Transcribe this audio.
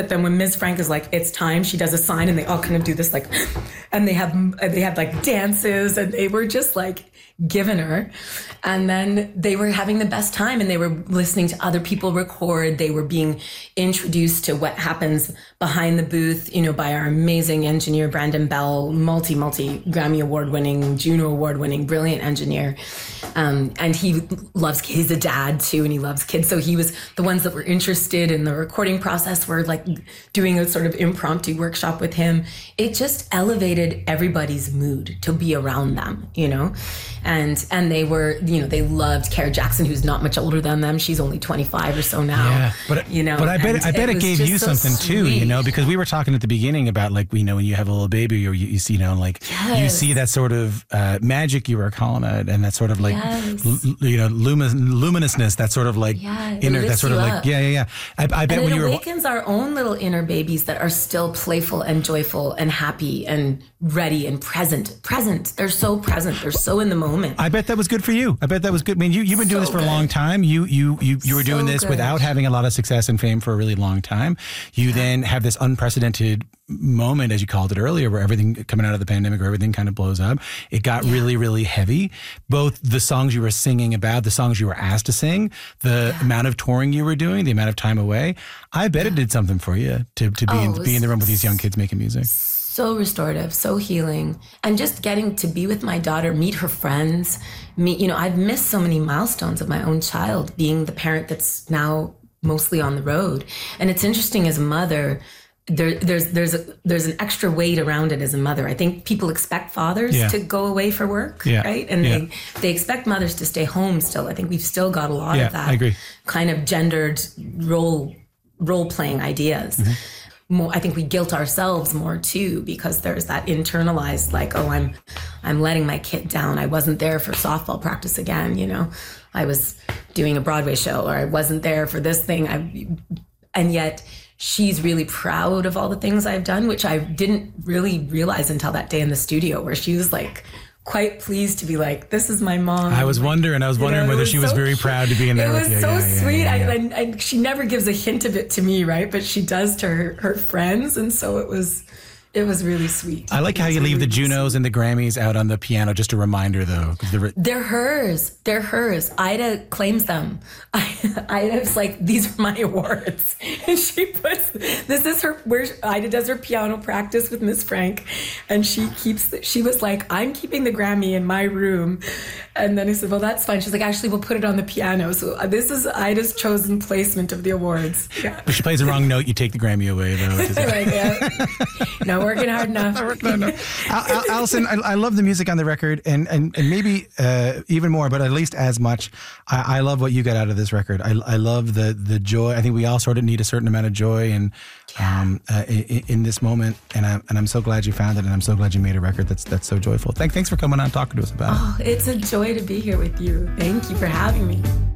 But then when Ms. Frank is like, it's time, she does a sign and they all kind of do this like, and they have like dances, and they were just like giving her. And then they were having the best time, and they were listening to other people record. They were being introduced to what happens behind the booth, you know, by our amazing engineer, Brandon Bell, multi Grammy Award winning, Juno Award winning, brilliant engineer. And he's a dad too, and he loves kids. So he was the ones that were interested in the recording process were like doing a sort of impromptu workshop with him. It just elevated everybody's mood to be around them, you know? And they were, you know, they loved Kara Jackson, who's not much older than them. She's only 25 or so now. Yeah, but you know, but I bet it gave you so something sweet. too, you know, because we were talking at the beginning about like, you know, when you have a little baby or you see, you know, like you see that sort of magic you were calling it, and that sort of like, you know, luminousness, that sort of like inner, that sort of like, yeah. I bet when you were awakens our own little inner babies that are still playful and joyful and happy and ready and present. They're so present. They're so in the moment. I bet that was good for you. I bet that was good. I mean, you've been doing this for a long time. You were doing this without having a lot of success and fame for a really long time. You then have this unprecedented moment, as you called it earlier, where everything coming out of the pandemic, where everything kind of blows up. It got really, really heavy. Both the songs you were singing about, the songs you were asked to sing, the amount of touring you were doing, the amount of time away. I bet it did something for you to be in the room with these young kids making music. So restorative, so healing. And just getting to be with my daughter, meet her friends, you know, I've missed so many milestones of my own child, being the parent that's now mostly on the road. And it's interesting as a mother, there's an extra weight around it as a mother. I think people expect fathers to go away for work, right? And they expect mothers to stay home still. I think we've still got a lot of that I agree. kind of gendered role playing ideas. Mm-hmm. More, I think we guilt ourselves more too, because there's that internalized like, oh, I'm letting my kid down. I wasn't there for softball practice again, you know. I was doing a Broadway show, or I wasn't there for this thing. And yet she's really proud of all the things I've done, which I didn't really realize until that day in the studio, where she was like quite pleased to be like, this is my mom. I was wondering whether she was very proud to be in there with you. It was so sweet. And she never gives a hint of it to me, right? But she does to her friends. And so it was really sweit. I like how you leave the Junos and the Grammys out on the piano. Just a reminder, though. They're hers. They're hers. Ida claims them. Ida's like, these are my awards. And she puts, this is her, where Ida does her piano practice with Miss Frank. And she was like, I'm keeping the Grammy in my room. And then he said, well, that's fine. She's like, actually, we'll put it on the piano. So this is Ida's chosen placement of the awards. Yeah. If she plays the wrong note, you take the Grammy away, though. Right, Not working hard enough. Alison, I love the music on the record, and maybe even more, but at least as much. I love what you got out of this record. I love the joy. I think we all sort of need a certain amount of joy and in this moment, and I'm so glad you found it, and I'm so glad you made a record that's so joyful. Thanks for coming on and talking to us about it. Oh, it's a joy to be here with you. Thank you for having me.